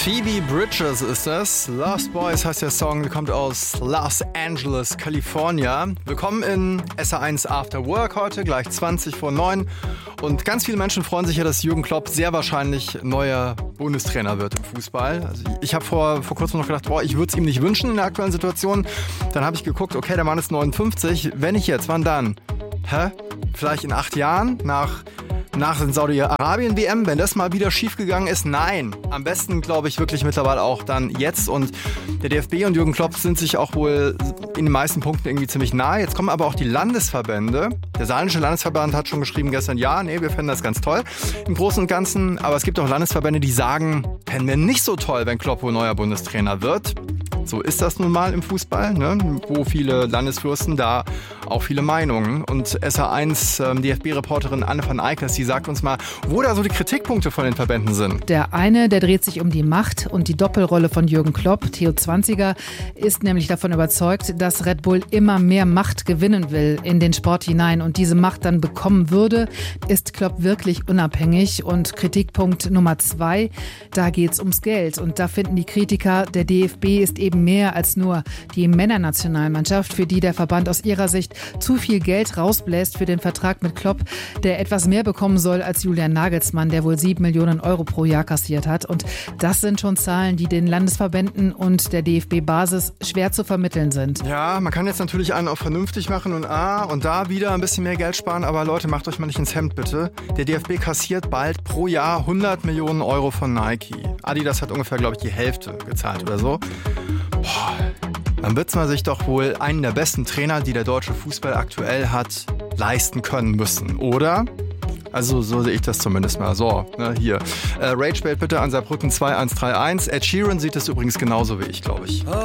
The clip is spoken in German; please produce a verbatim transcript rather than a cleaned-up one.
Phoebe Bridgers ist das. Lost Boys heißt der Song, kommt aus Los Angeles, Kalifornien. Willkommen in S R eins After Work heute, gleich zwanzig vor neun. Und ganz viele Menschen freuen sich ja, dass Jürgen Klopp sehr wahrscheinlich neuer Bundestrainer wird im Fußball. Also ich habe vor, vor kurzem noch gedacht, boah, ich würde es ihm nicht wünschen in der aktuellen Situation. Dann habe ich geguckt, okay, der Mann ist neunundfünfzig. Wenn nicht jetzt, wann dann? Hä? Vielleicht in acht Jahren nach... Nach den Saudi-Arabien-W M, wenn das mal wieder schiefgegangen ist, nein. Am besten, glaube ich, wirklich mittlerweile auch dann jetzt. Und der D F B und Jürgen Klopp sind sich auch wohl in den meisten Punkten irgendwie ziemlich nahe. Jetzt kommen aber auch die Landesverbände. Der saarländische Landesverband hat schon geschrieben gestern, ja, nee, wir fänden das ganz toll im Großen und Ganzen. Aber es gibt auch Landesverbände, die sagen, fänden wir nicht so toll, wenn Klopp wohl neuer Bundestrainer wird. So ist das nun mal im Fußball, ne? Wo viele Landesfürsten, da auch viele Meinungen. Und S R eins ähm, D F B-Reporterin Anne van Eicknes, die sagt uns mal, wo da so die Kritikpunkte von den Verbänden sind. Der eine, der dreht sich um die Macht und die Doppelrolle von Jürgen Klopp. Theo Zwanziger ist nämlich davon überzeugt, dass Red Bull immer mehr Macht gewinnen will in den Sport hinein und diese Macht dann bekommen würde. Ist Klopp wirklich unabhängig? Und Kritikpunkt Nummer zwei, da geht's ums Geld. Und da finden die Kritiker, der D F B ist eben mehr als nur die Männernationalmannschaft, für die der Verband aus ihrer Sicht zu viel Geld rausbläst für den Vertrag mit Klopp, der etwas mehr bekommen soll als Julian Nagelsmann, der wohl sieben Millionen Euro pro Jahr kassiert hat. Und das sind schon Zahlen, die den Landesverbänden und der D F B-Basis schwer zu vermitteln sind. Ja, man kann jetzt natürlich einen auch vernünftig machen und ah, und da wieder ein bisschen mehr Geld sparen, aber Leute, macht euch mal nicht ins Hemd, bitte. Der D F B kassiert bald pro Jahr hundert Millionen Euro von Nike. Adidas hat ungefähr, glaube ich, die Hälfte gezahlt oder so. Boah, dann wird man sich doch wohl einen der besten Trainer, die der deutsche Fußball aktuell hat, leisten können müssen, oder? Also so sehe ich das zumindest mal. So, ne, hier. Äh, Rage-Bait bitte an Saarbrücken zwei eins drei eins. Ed Sheeran sieht es übrigens genauso wie ich, glaube ich.